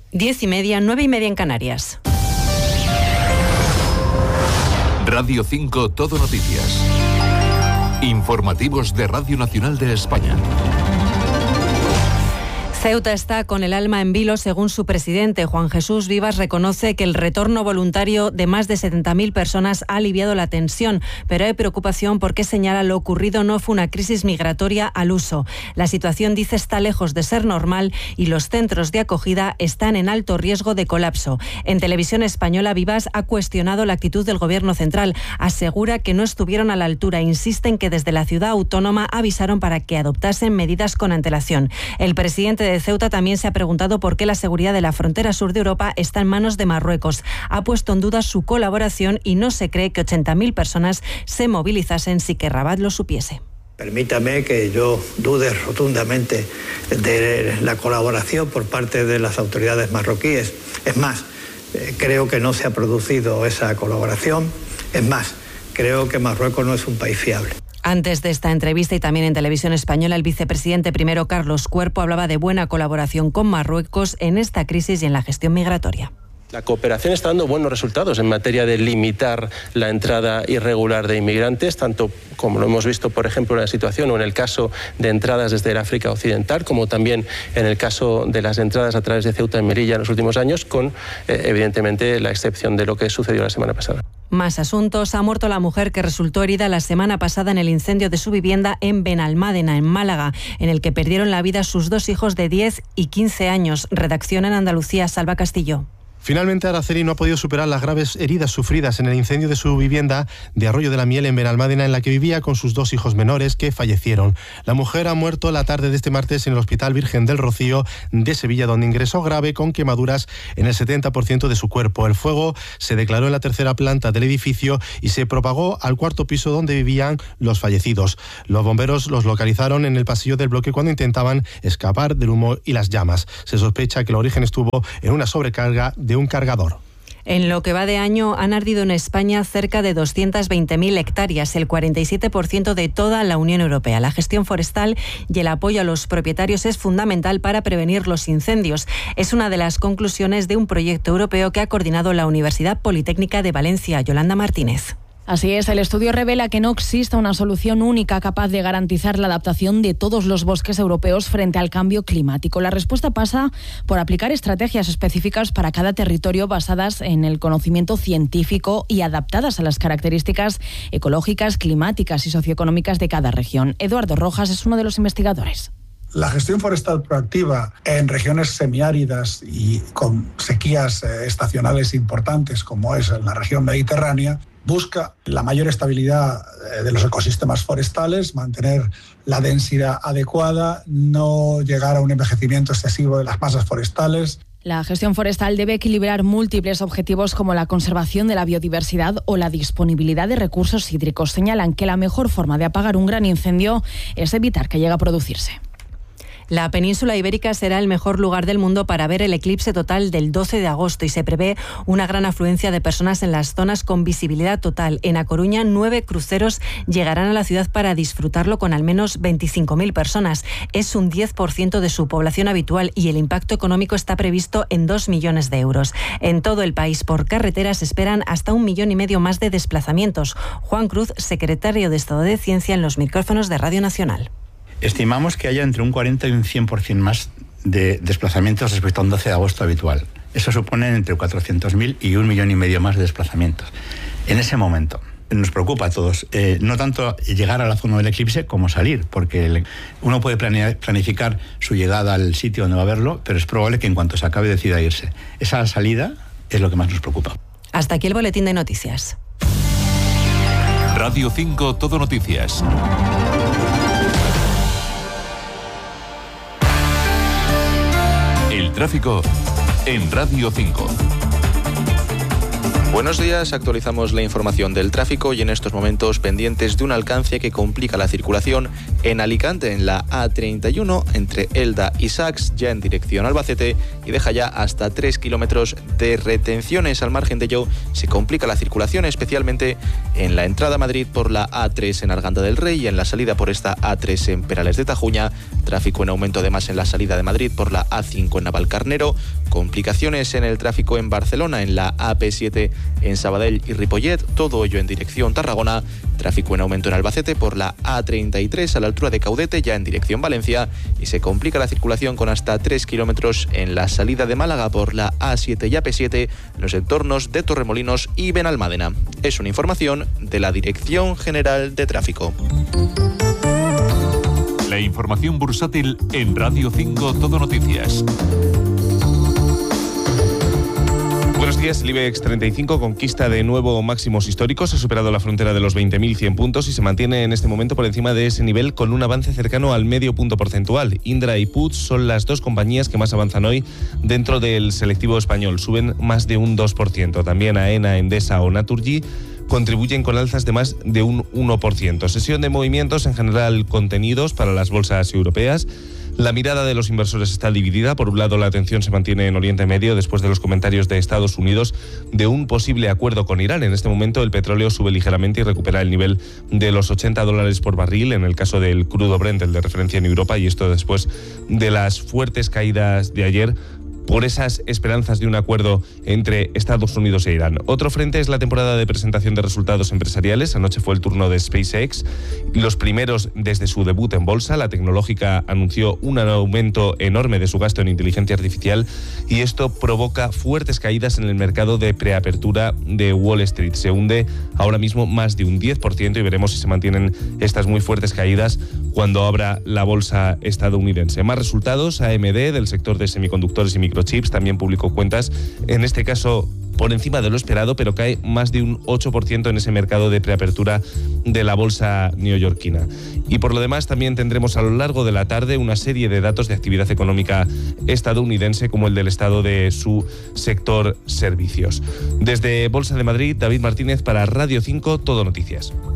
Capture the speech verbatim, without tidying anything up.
Diez y media, nueve y media en Canarias. Radio cinco Todo Noticias. Informativos de Radio Nacional de España. Ceuta está con el alma en vilo, según su presidente. Juan Jesús Vivas reconoce que el retorno voluntario de más de setenta mil personas ha aliviado la tensión, pero hay preocupación porque señala lo ocurrido no fue una crisis migratoria al uso. La situación, dice, está lejos de ser normal y los centros de acogida están en alto riesgo de colapso. En Televisión Española, Vivas ha cuestionado la actitud del Gobierno central. Asegura que no estuvieron a la altura. Insiste en que desde la ciudad autónoma avisaron para que adoptasen medidas con antelación. El presidente de Ceuta también se ha preguntado por qué la seguridad de la frontera sur de Europa está en manos de Marruecos. Ha puesto en duda su colaboración y no se cree que ochenta mil personas se movilizasen sin que Rabat lo supiese. Permítame que yo dude rotundamente de la colaboración por parte de las autoridades marroquíes. Es más, eh, creo que no se ha producido esa colaboración. Es más, creo que Marruecos no es un país fiable. Antes de esta entrevista y también en Televisión Española, el vicepresidente primero, Carlos Cuerpo, hablaba de buena colaboración con Marruecos en esta crisis y en la gestión migratoria. La cooperación está dando buenos resultados en materia de limitar la entrada irregular de inmigrantes, tanto como lo hemos visto, por ejemplo, en la situación o en el caso de entradas desde el África Occidental, como también en el caso de las entradas a través de Ceuta y Melilla en los últimos años, con, eh, evidentemente, la excepción de lo que sucedió la semana pasada. Más asuntos. Ha muerto la mujer que resultó herida la semana pasada en el incendio de su vivienda en Benalmádena, en Málaga, en el que perdieron la vida sus dos hijos de diez y quince años. Redacción en Andalucía, Salva Castillo. Finalmente, Araceli no ha podido superar las graves heridas sufridas en el incendio de su vivienda de Arroyo de la Miel en Benalmádena, en la que vivía con sus dos hijos menores que fallecieron. La mujer ha muerto la tarde de este martes en el Hospital Virgen del Rocío de Sevilla, donde ingresó grave con quemaduras en el setenta por ciento de su cuerpo. El fuego se declaró en la tercera planta del edificio y se propagó al cuarto piso donde vivían los fallecidos. Los bomberos los localizaron en el pasillo del bloque cuando intentaban escapar del humo y las llamas. Se sospecha que el origen estuvo en una sobrecarga de un cargador. En lo que va de año han ardido en España cerca de doscientas veinte mil hectáreas, el cuarenta y siete por ciento de toda la Unión Europea. La gestión forestal y el apoyo a los propietarios es fundamental para prevenir los incendios. Es una de las conclusiones de un proyecto europeo que ha coordinado la Universidad Politécnica de Valencia. Yolanda Martínez. Así es, el estudio revela que no existe una solución única capaz de garantizar la adaptación de todos los bosques europeos frente al cambio climático. La respuesta pasa por aplicar estrategias específicas para cada territorio basadas en el conocimiento científico y adaptadas a las características ecológicas, climáticas y socioeconómicas de cada región. Eduardo Rojas es uno de los investigadores. La gestión forestal proactiva en regiones semiáridas y con sequías estacionales importantes, como es en la región mediterránea, busca la mayor estabilidad de los ecosistemas forestales, mantener la densidad adecuada, no llegar a un envejecimiento excesivo de las masas forestales. La gestión forestal debe equilibrar múltiples objetivos como la conservación de la biodiversidad o la disponibilidad de recursos hídricos. Señalan que la mejor forma de apagar un gran incendio es evitar que llegue a producirse. La península ibérica será el mejor lugar del mundo para ver el eclipse total del doce de agosto y se prevé una gran afluencia de personas en las zonas con visibilidad total. En A Coruña, nueve cruceros llegarán a la ciudad para disfrutarlo con al menos veinticinco mil personas. Es un diez por ciento de su población habitual y el impacto económico está previsto en dos millones de euros. En todo el país, por carretera, se esperan hasta un millón y medio más de desplazamientos. Juan Cruz, secretario de Estado de Ciencia, en los micrófonos de Radio Nacional. Estimamos que haya entre un cuarenta y un cien por ciento más de desplazamientos respecto a un doce de agosto habitual. Eso supone entre cuatrocientos mil y un millón y medio más de desplazamientos. En ese momento nos preocupa a todos, eh, no tanto llegar a la zona del eclipse como salir, porque uno puede planificar su llegada al sitio donde va a verlo, pero es probable que en cuanto se acabe decida irse. Esa salida es lo que más nos preocupa. Hasta aquí el boletín de noticias. Radio cinco Todo Noticias. El tráfico en Radio cinco. Buenos días, actualizamos la información del tráfico y en estos momentos pendientes de un alcance que complica la circulación en Alicante, en la A treinta y uno, entre Elda y Sax, ya en dirección Albacete, y deja ya hasta tres kilómetros de retenciones. Al margen de ello, se complica la circulación, especialmente en la entrada a Madrid por la A tres en Arganda del Rey y en la salida por esta A tres en Perales de Tajuña. Tráfico en aumento además en la salida de Madrid por la A cinco en Navalcarnero, con complicaciones en el tráfico en Barcelona, en la A P siete en Sabadell y Ripollet, todo ello en dirección Tarragona. Tráfico en aumento en Albacete por la A treinta y tres a la altura de Caudete, ya en dirección Valencia, y se complica la circulación con hasta tres kilómetros en la salida de Málaga por la A siete y A P siete en los entornos de Torremolinos y Benalmádena. Es una información de la Dirección General de Tráfico. La información bursátil en Radio cinco Todo Noticias. Buenos días, el IBEX treinta y cinco conquista de nuevo máximos históricos, ha superado la frontera de los veinte mil cien puntos y se mantiene en este momento por encima de ese nivel con un avance cercano al medio punto porcentual. Indra y Puig son las dos compañías que más avanzan hoy dentro del selectivo español, suben más de un dos por ciento. También AENA, Endesa o Naturgy contribuyen con alzas de más de un uno por ciento. Sesión de movimientos en general contenidos para las bolsas europeas. La mirada de los inversores está dividida. Por un lado, la atención se mantiene en Oriente Medio después de los comentarios de Estados Unidos de un posible acuerdo con Irán. En este momento, el petróleo sube ligeramente y recupera el nivel de los ochenta dólares por barril en el caso del crudo Brent, el de referencia en Europa, y esto después de las fuertes caídas de ayer por esas esperanzas de un acuerdo entre Estados Unidos e Irán. Otro frente es la temporada de presentación de resultados empresariales. Anoche fue el turno de SpaceX, los primeros desde su debut en bolsa. La tecnológica anunció un aumento enorme de su gasto en inteligencia artificial y esto provoca fuertes caídas en el mercado de preapertura de Wall Street. Se hunde ahora mismo más de un diez por ciento y veremos si se mantienen estas muy fuertes caídas cuando abra la bolsa estadounidense. Más resultados, A M D del sector de semiconductores y microchips también publicó cuentas, en este caso por encima de lo esperado, pero cae más de un ocho por ciento en ese mercado de preapertura de la bolsa neoyorquina. Y por lo demás también tendremos a lo largo de la tarde una serie de datos de actividad económica estadounidense, como el del estado de su sector servicios. Desde Bolsa de Madrid, David Martínez para Radio cinco Todo Noticias.